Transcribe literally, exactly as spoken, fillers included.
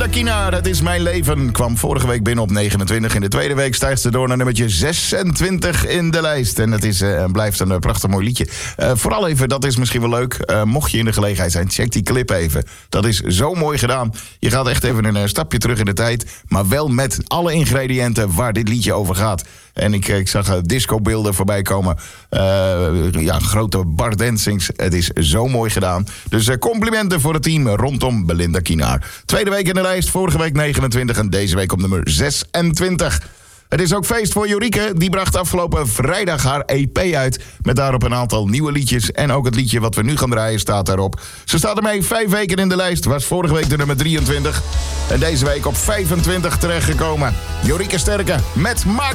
Belinda Kienaar, Het is mijn leven, kwam vorige week binnen op negenentwintig. In de tweede week stijgt ze door naar nummertje zesentwintig in de lijst. En het is, uh, blijft een uh, prachtig mooi liedje. Uh, vooral even, dat is misschien wel leuk, uh, mocht je in de gelegenheid zijn, check die clip even. Dat is zo mooi gedaan. Je gaat echt even een uh, stapje terug in de tijd, maar wel met alle ingrediënten waar dit liedje over gaat. En ik, ik zag uh, discobeelden voorbij komen. Uh, ja, grote bar dancings. Het is zo mooi gedaan. Dus uh, complimenten voor het team rondom Belinda Kienaar. Tweede week in de lijst, vorige week negenentwintig en deze week op nummer zesentwintig. Het is ook feest voor Jorike. Die bracht afgelopen vrijdag haar E P uit. Met daarop een aantal nieuwe liedjes. En ook het liedje wat we nu gaan draaien staat daarop. Ze staat ermee vijf weken in de lijst. Was vorige week de nummer drieëntwintig. En deze week op vijfentwintig terechtgekomen. Jorike Sterke met Maak